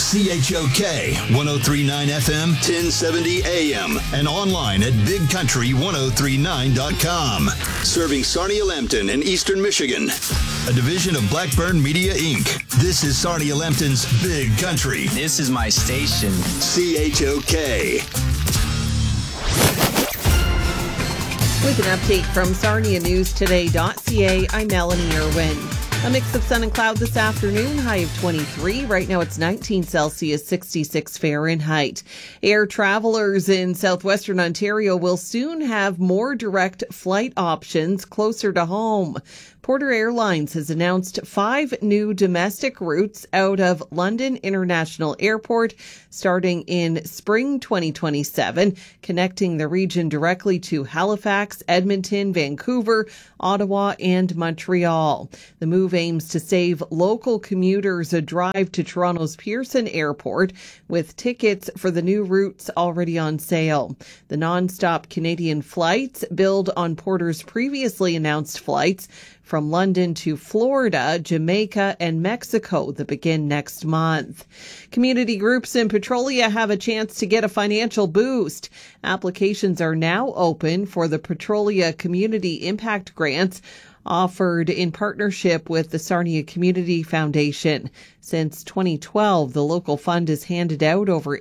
CHOK 1039 FM, 1070 AM, and online at bigcountry1039.com. Serving Sarnia-Lambton in eastern Michigan. A division of Blackburn Media, Inc. This is Sarnia-Lambton's Big Country. This is my station. CHOK. With an update from SarniaNewsToday.ca, I'm Melanie Irwin. A mix of sun and cloud this afternoon, high of 23. Right now it's 19 Celsius, 66 Fahrenheit. Air travelers in southwestern Ontario will soon have more direct flight options closer to home. Porter Airlines has announced 5 new domestic routes out of London International Airport starting in spring 2027, connecting the region directly to Halifax, Edmonton, Vancouver, Ottawa, and Montreal. The move aims to save local commuters a drive to Toronto's Pearson Airport, with tickets for the new routes already on sale. The non-stop Canadian flights build on Porter's previously announced flights from London to Florida, Jamaica, and Mexico that begin next month. Community groups in Petrolia have a chance to get a financial boost. Applications are now open for the Petrolia Community Impact Grants offered in partnership with the Sarnia Community Foundation. Since 2012, the local fund has handed out over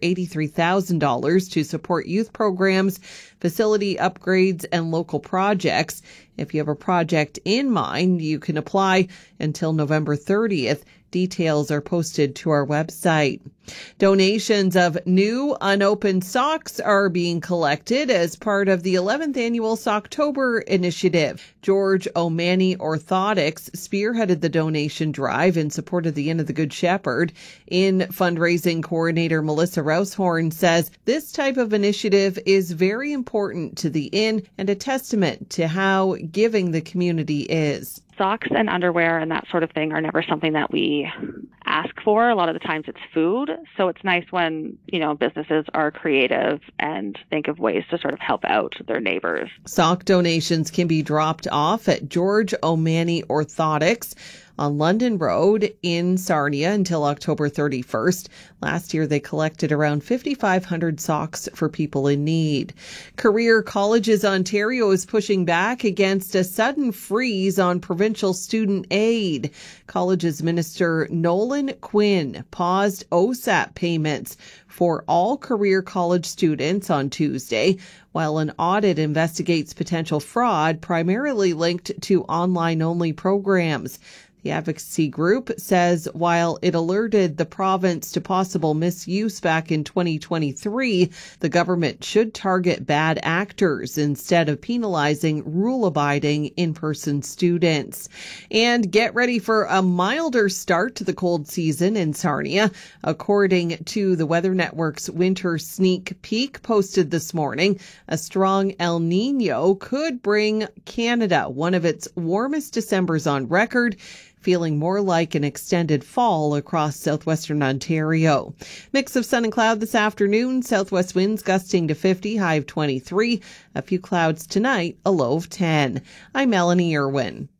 $83,000 to support youth programs, facility upgrades, and local projects. If you have a project in mind, you can apply until November 30th. Details are posted to our website. Donations of new unopened socks are being collected as part of the 11th annual Socktober initiative. George O'Mani Orthotics spearheaded the donation drive in support of the Inn of the Good Shepherd. In fundraising coordinator Melissa Rousehorn says this type of initiative is very important to the Inn and a testament to how giving the community is. Socks and underwear and that sort of thing are never something that we ask for. A lot of the times it's food. So it's nice when, businesses are creative and think of ways to sort of help out their neighbors. Sock donations can be dropped off at George O'Mani Orthotics on London Road in Sarnia until October 31st. Last year, they collected around 5,500 socks for people in need. Career Colleges Ontario is pushing back against a sudden freeze on provincial student aid. Colleges Minister Nolan Quinn paused OSAP payments for all career college students on Tuesday, while an audit investigates potential fraud primarily linked to online-only programs. The advocacy group says while it alerted the province to possible misuse back in 2023, the government should target bad actors instead of penalizing rule-abiding in-person students. And get ready for a milder start to the cold season in Sarnia. According to the Weather Network's winter sneak peek posted this morning, a strong El Nino could bring Canada one of its warmest Decembers on record, feeling more like an extended fall across southwestern Ontario. Mix of sun and cloud this afternoon, southwest winds gusting to 50, high of 23. A few clouds tonight, a low of 10. I'm Melanie Irwin.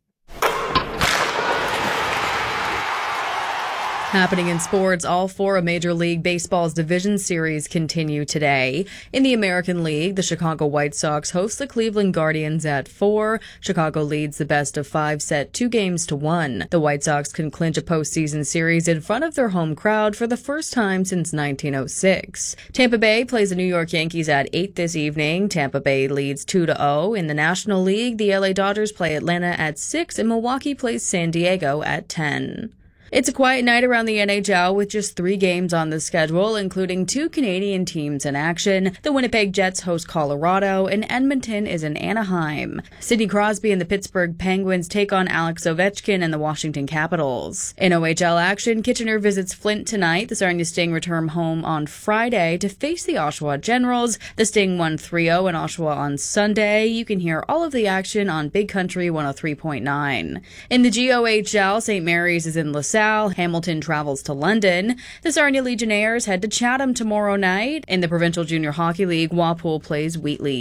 Happening in sports, all 4 of Major League Baseball's division series continue today. In the American League, the Chicago White Sox host the Cleveland Guardians at 4. Chicago leads the best of 5 set 2-1. The White Sox can clinch a postseason series in front of their home crowd for the first time since 1906. Tampa Bay plays the New York Yankees at 8 this evening. Tampa Bay leads 2-0. In the National League, the LA Dodgers play Atlanta at 6 and Milwaukee plays San Diego at 10. It's a quiet night around the NHL with just 3 games on the schedule, including 2 Canadian teams in action. The Winnipeg Jets host Colorado, and Edmonton is in Anaheim. Sidney Crosby and the Pittsburgh Penguins take on Alex Ovechkin and the Washington Capitals. In OHL action, Kitchener visits Flint tonight. The Sarnia Sting return home on Friday to face the Oshawa Generals. The Sting won 3-0 in Oshawa on Sunday. You can hear all of the action on Big Country 103.9. In the GOHL, St. Mary's is in LaSalle. Hamilton travels to London. The Sarnia Legionnaires head to Chatham tomorrow night. In the Provincial Junior Hockey League, Walpole plays Wheatley.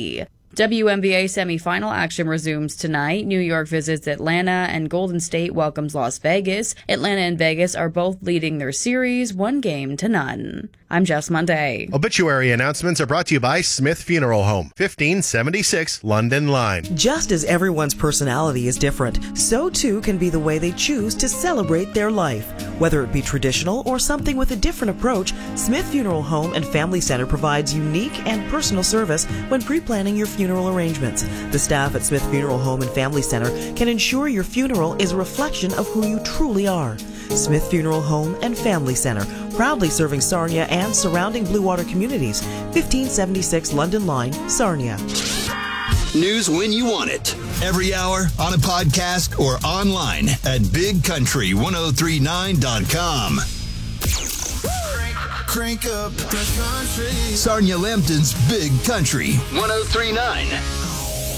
WNBA semifinal action resumes tonight. New York visits Atlanta and Golden State welcomes Las Vegas. Atlanta and Vegas are both leading their series 1-0. I'm Jess Monday. Obituary announcements are brought to you by Smith Funeral Home, 1576 London Line. Just as everyone's personality is different, so too can be the way they choose to celebrate their life. Whether it be traditional or something with a different approach, Smith Funeral Home and Family Center provides unique and personal service when pre-planning your funeral arrangements. The staff at Smith Funeral Home and Family Center can ensure your funeral is a reflection of who you truly are. Smith Funeral Home and Family Center, proudly serving Sarnia and surrounding Blue Water communities. 1576 London Line, Sarnia. News when you want it. Every hour, on a podcast, or online at BigCountry1039.com. Crank up the country. Sarnia Lambton's Big Country 1039.